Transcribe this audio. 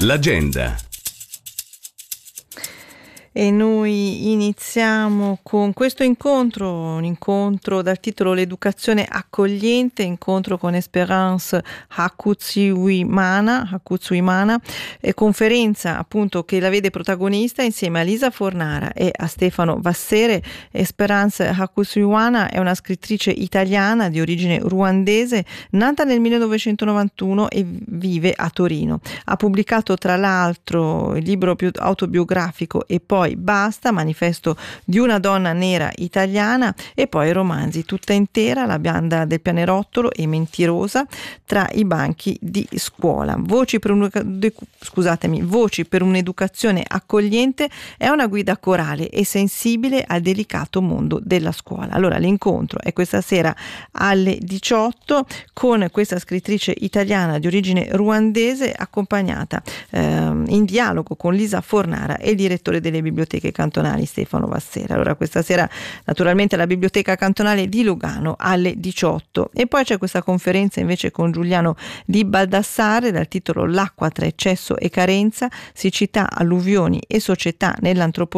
L'agenda. E noi iniziamo con questo incontro, un incontro dal titolo L'educazione accogliente, incontro con Espérance Hakutsuimana, conferenza appunto che la vede protagonista insieme a Lisa Fornara e a Stefano Vassere. Espérance Hakutsuimana è una scrittrice italiana di origine ruandese, nata nel 1991 e vive a Torino. Ha pubblicato tra l'altro il libro più autobiografico E poi basta, manifesto di una donna nera italiana, e poi romanzi Tutta intera, La banda del pianerottolo e Mentirosa, Tra i banchi di scuola. Voci per un'educazione accogliente è una guida corale e sensibile al delicato mondo della scuola. Allora l'incontro è questa sera alle 18 con questa scrittrice italiana di origine ruandese, accompagnata in dialogo con Lisa Fornara e il direttore delle biblioteche cantonali Stefano Vassera. Allora questa sera naturalmente alla Biblioteca Cantonale di Lugano alle 18, e poi c'è questa conferenza invece con Giuliano Di Baldassare dal titolo L'acqua tra eccesso e carenza, siccità, alluvioni e società nell'antropologia,